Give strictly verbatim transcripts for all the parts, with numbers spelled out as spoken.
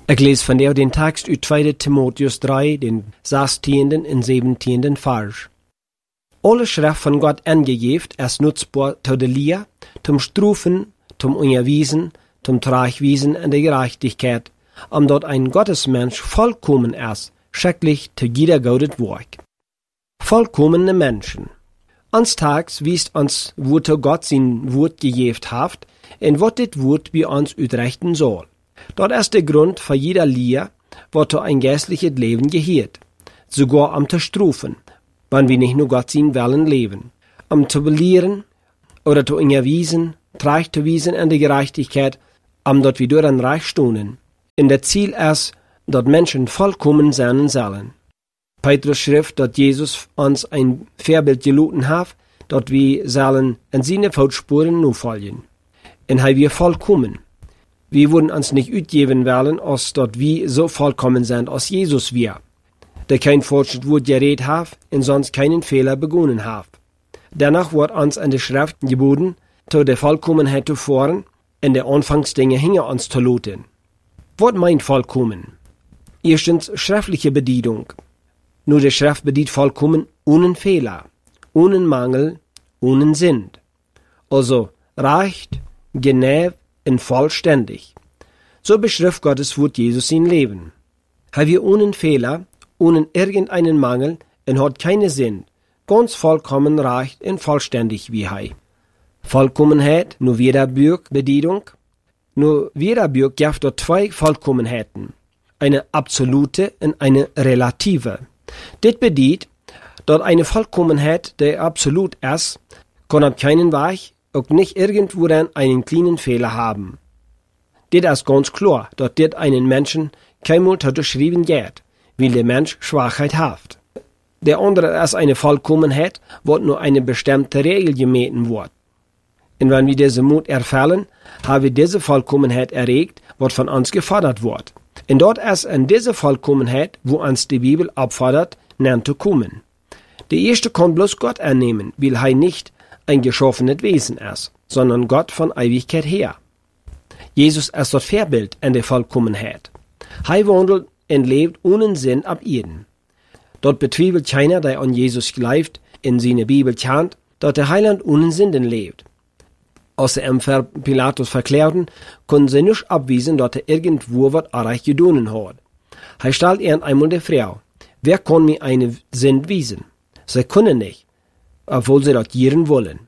Ich lese von der den Text uit tweede Timotheus drei, den zestiende en zeventiende Vers. Alle Schrift von Gott angegeven ist nutzbar zu der Lehr, zum Strufen, zum Unterwiesen, zum Tragwiesen in der Gerechtigkeit, um dort ein Gottesmensch vollkommen ist, schrecklich zu jeder gutes Werk. Vollkommene Menschen. Ans Tags wiest uns, wo Gott sein Wort gegeben hat, und was das Wort bei uns utrechten soll. Dort ist der Grund für jeder Lehr, was zu ein geistliches Leben gehört. Sogar um zu strufen, wenn wir nicht nur Gott sein Willen leben. Um zu belehren oder zu unterwiesen, treich zu wiesen in der Gerechtigkeit, um dort wieder ein Reich stunden. In der Ziel ist, dass Menschen vollkommen sein sollen. Petrus schrift, dass Jesus uns ein Vorbild geluten hat, dass wir sollen in seine Fußspuren nur folgen. Und er wir vollkommen. Wir würden uns nicht utgeben wollen, als dass wir so vollkommen sind, als Jesus wir, der kein falsches Wort geredet hat und sonst keinen Fehler begonnen hat. Danach wird uns in der Schrift geboten, zu der Vollkommenheit zu fahren, in der Anfangsdinge hinter uns zu luten. Was meint vollkommen? Erstens schriftliche Bedienung. Nur die Schrift bedient vollkommen ohne Fehler, ohne Mangel, ohne Sünd. Also reicht, genau und vollständig. So beschrift Gottes Wort Jesus sein Leben. Haben wir ohne Fehler, ohne irgendeinen Mangel und hat keine Sinn, ganz vollkommen reicht und vollständig wie er. Vollkommenheit, nur jeder Bürg Bedienung. Nur jeder Bürg gibt dort zwei Vollkommenheiten. Eine absolute und eine relative. Das bedeutet, dass eine Vollkommenheit, der absolut ist, kann auf keinen Weg auch nicht irgendwo einen kleinen Fehler haben. Das ist ganz klar, dass das einen Menschen keinmal geschrieben geht, weil der Mensch Schwachheit hat. Der andere ist eine Vollkommenheit, wo nur eine bestimmte Regel gemäht wird. Und wenn wir diese Mut erfüllen, haben wir diese Vollkommenheit erregt, was von uns gefordert wird. Und dort ist in diese Vollkommenheit, wo uns die Bibel auffordert, näher zu kommen. Der erste kann bloß Gott annehmen, weil er nicht ein geschaffenes Wesen ist, sondern Gott von Ewigkeit her. Jesus ist das Vorbild in der Vollkommenheit. Er wandelt und lebt ohne Sinn ab Erden. Dort bezweifelt keiner, der an Jesus glaubt, in seine Bibel kennt, dass der Heiland ohne Sünden lebt. Als sie ihm für Pilatus verklärten, konnten sie nicht abwiesen, dass er irgendwo was Arreich gedonen hat. Er stellt ihnen einmal die Frau, wer kann mir eine Sünd wiesen? Sie können nicht, obwohl sie das gieren wollen.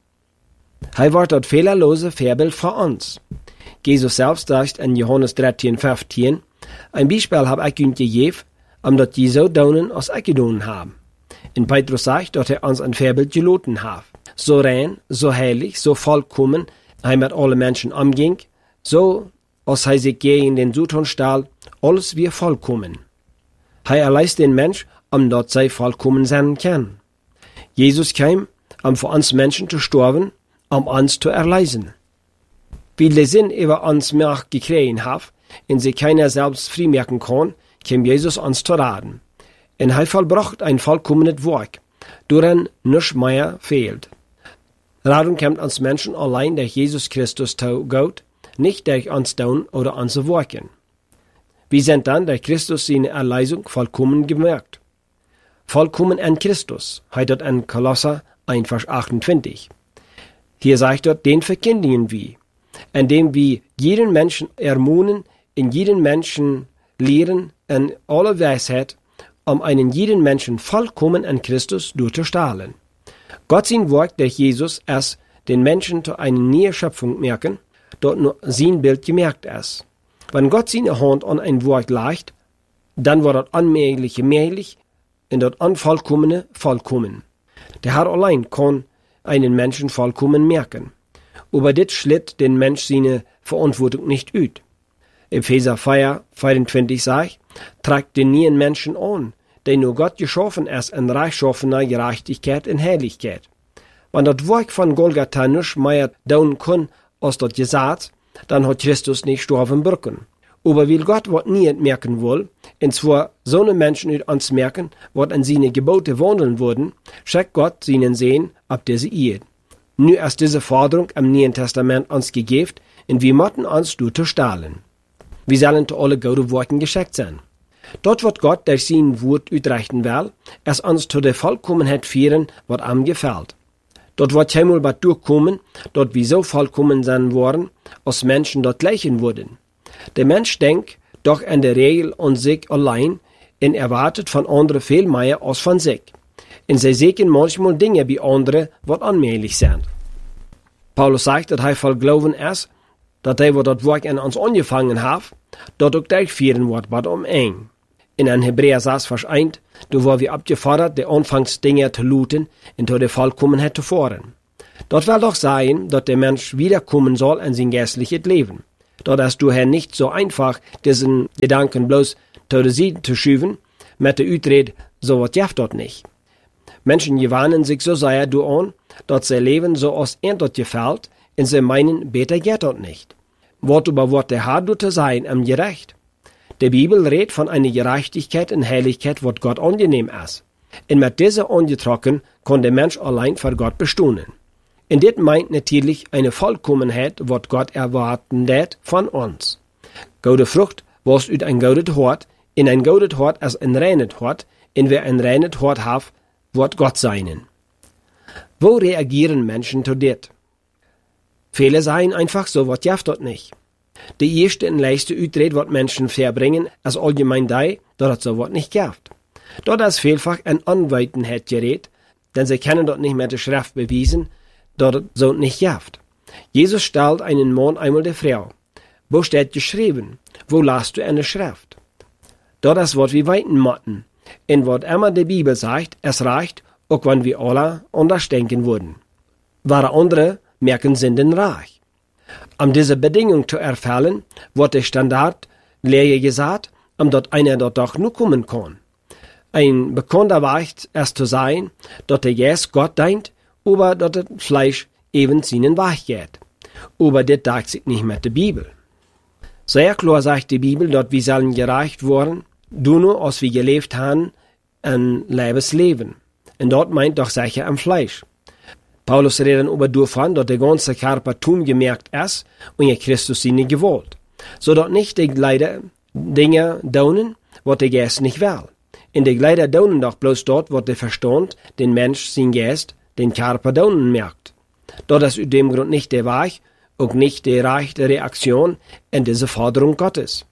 Er war das fehlerlose Vorbild für uns. Jesus selbst sagt in Johannes dreizehn, fünfzehn, ein Beispiel habe ich ihnen gegeben, um dass die so tun, als ich getan habe. Und Petrus sagt, dass er uns ein Vorbild geloten hat. So rein, so heilig, so vollkommen, er mit allen Menschen umging, so als er sich gegen den Satan stahl, alles wir vollkommen. Er erlässt den Mensch, um dort sei vollkommen sein kann. Jesus kam, um für uns Menschen zu sterben, um uns zu erleisen. Weil der Sinn über uns Macht gekriegt hat, und sie keiner selbst freimerken kann, kam Jesus uns zu raten. Und er vollbracht ein vollkommenes Werk, woran nichts mehr fehlt. Darum kommt uns Menschen allein durch Jesus Christus zu Gott, nicht durch uns tun oder unsere Werke. Wir sind dann durch Christus seine Erlösung vollkommen gemerkt. Vollkommen in Christus, heißt dort in Kolosser eins, Vers achtundzwanzig. Hier sagt dort, den verkündigen wir, indem wir jeden Menschen ermahnen, in jeden Menschen lehren, in aller Weisheit, um einen jeden Menschen vollkommen in Christus durchzustahlen. Gott sein Werk durch Jesus ist, den Menschen zu einer neuen Schöpfung merken, dort nur sein Bild gemerkt ist. Wenn Gott seine Hand an ein Werk legt, dann wird das Unmögliche möglich und das Unvollkommene vollkommen. Der Herr allein kann einen Menschen vollkommen merken. Aber das schlitt den Mensch seine Verantwortung nicht ut. Epheser vier, vierundzwanzig sagt, tragt den neuen Menschen an, der nur Gott geschaffen ist in rechtschaffener Gerechtigkeit und Herrlichkeit. Wenn das Werk von Golgatha nicht mehr tun kann, als das gesagt, dann hat Christus nicht sterben brücken. Aber weil Gott was nie merken will, und zwar so eine Menschen ut uns merken, was an seine Gebote wandeln würden, schickt Gott seinen Sehen ab diese Erde. Nu ist diese Forderung im Neuen Testament uns gegeben, und wir mochten uns durchstahlen. Wir sollen zu alle gute Worten geschickt sein. Dort wird Gott durch sein Wort utrechten will, es uns zu der Vollkommenheit führen, was ihm gefällt. Dort wird einmal was durchkommen, dort wir so vollkommen sein wollen, als Menschen dort gleichen würden. Der Mensch denkt doch in der Regel an sich allein und erwartet von anderen viel mehr als von sich. Und sie sehen manchmal Dinge wie andere, was unmöglich sind. Paulus sagt, dass er voll Glauben ist, dass er, wo das Werk in uns angefangen hat, dort auch durchführen wird, was um ihn. In ein Hebräer sechs, Vers eins, da war wir abgefordert, die Anfangsdinge zu looten und zu der Vollkommenheit zu fahren. Dort will doch sein, dass der Mensch wiederkommen soll in sein geistliches Leben. Dort ist du nicht so einfach, diesen Gedanken bloß zu der Seite zu schieben, mit der Utred, so was jaft dort nicht. Menschen gewöhnen sich so sehr du an, dass sie leben so aus ihnen dort gefällt, und sie meinen, besser geht dort nicht. Wort über Wort der Herr zu sein, am gerecht. Die Bibel redet von einer Gerechtigkeit und Heiligkeit, was Gott angenehm ist. Und mit dieser angetrocken kann der Mensch allein vor Gott bestehen. Und das meint natürlich eine Vollkommenheit, was Gott erwarten lädt von uns. Gute Frucht, was ut ein gutes Hort, in ein gutes Hort als ein reines Hort, und wer ein reines Hort hat, wird Gott seinen. Wo reagieren Menschen zu dit? Viele sagen einfach so, was jaft dort nicht. Die erste und leichte Utred, was Menschen verbringen, als allgemein die, dass es so was nicht jaft. Dort ist vielfach ein Unweitenheit gerät, denn sie können dort nicht mit der Schrift bewiesen, dass es so nicht jaft. Jesus stellt einen Mann einmal der Frau. Wo steht geschrieben? Wo lasst du eine Schrift? Dort ist was wie weiten motten. Und was immer die Bibel sagt, es reicht, auch wenn wir alle anders denken würden. Wahre andere merken sind denn reich. Um diese Bedingung zu erfüllen, wird der Standard Lehre gesagt, um dort einer dort doch nur kommen kann. Ein bekannter Weg ist zu sein, dass der Geist Gott dient, aber dass das Fleisch eben seinen Weg geht. Aber das deckt sich nicht mit der Bibel. Sehr klar sagt die Bibel, dass wir sollen gereicht worden, du nur, als wir gelebt haben, ein Lebensleben. Und dort meint doch sicher am Fleisch. Paulus redet über davon, dass der ganze Körper Tum gemerkt ist und ihr Christus sie nicht gewollt. So dass nicht die Gleider Dinge daunen, was der Geist nicht will. In der Gleider daunen doch bloß dort, wo der Verstand, den Mensch, sein Geist, den Körper daunen merkt. Dort ist aus dem Grund nicht der Weg und nicht die rechte Reaktion in diese Forderung Gottes.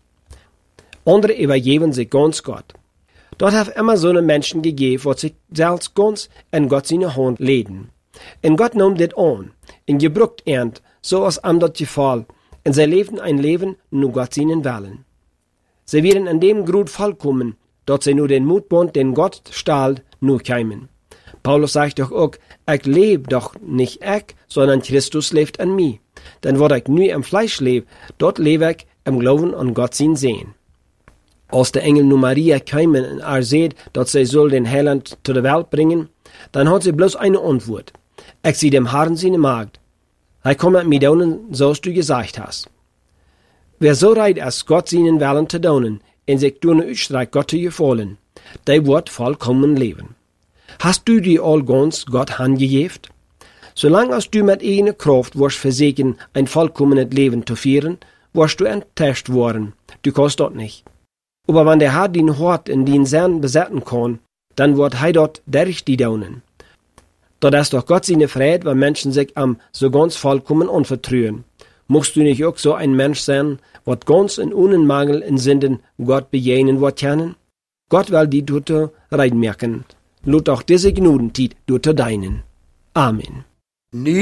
Andere übergeben sich ganz Gott. Dort hat immer so eine Menschen gegeben, die sich selbst ganz in Gott seine Hand leden. Und Gott nahm das an, und gebrucht ernt, so als am dort gefall, und sie lebten ein Leben, nur Gott ihnen wollen. Sie werden in dem Grund vollkommen, dort sie nur den Mutbund, den Gott stahl, nur kämen. Paulus sagt doch auch, ich lebe doch nicht ich, sondern Christus lebt an mir. Denn wo ich nur im Fleisch lebe, dort lebe ich im Glauben an Gott sein Sehen. Als der Engel nur Maria kämen und er seht, dass sie soll den Heiland zu der Welt bringen, dann hat sie bloß eine Antwort. Ich sieh dem Herrn seine Magd. Er kommt mit mir daunen, so als du gesagt hast. Wer so reit ist, Gott seinen Willen zu daunen, und sich durch eine Utstreck Gott zu gefallen, der wird vollkommen leben. Hast du dir all ganz Gott hingegeben? Solange als du mit eigener Kraft wirst versägen, ein vollkommenes Leben zu führen, wirst du enttäuscht worden. Du kannst dort nicht. Aber wenn der Herr den Hort in den Sinn besetzen kann, dann wird er dort durch die daunen. Dort ist doch Gott seine Freude, wenn Menschen sich am so ganz vollkommen anvertrauen. Musst du nicht auch so ein Mensch sein, was ganz in ohne Mangel in Sünden Gott bejenen wird können? Gott will die Tute reinmerken. Lut auch diese Gnudentiet Tute deinen. Amen.